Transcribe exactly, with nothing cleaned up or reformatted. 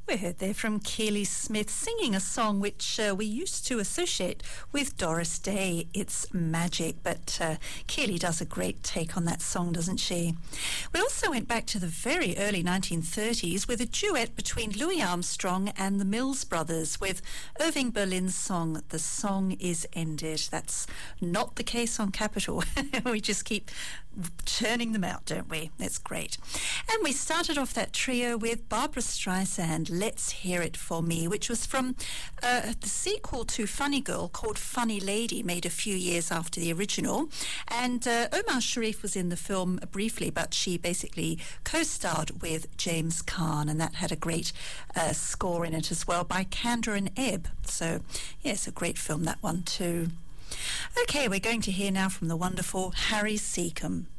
We heard there from Keely Smith singing a song which uh, we used to associate with Doris Day. It's Magic, but uh, Keely does a great take on that song, doesn't she? We also went back to the very early nineteen thirties with a duet between Louis Armstrong and the Mills Brothers with Irving Berlin's song, The Song Is Ended. That's not the case on Capitol. We just keep churning them out, don't we? That's great. And we started off that trio with Barbra Streisand, Let's Hear It For Me, which was from uh, the sequel to Funny Girl called Funny Lady, made a few years after the original. And uh, Omar Sharif was in the film briefly, but she basically co-starred with James Caan, and that had a great uh, score in it as well by Kander and Ebb. So, yes, a great film, that one too. Okay, we're going to hear now from the wonderful Harry Secombe.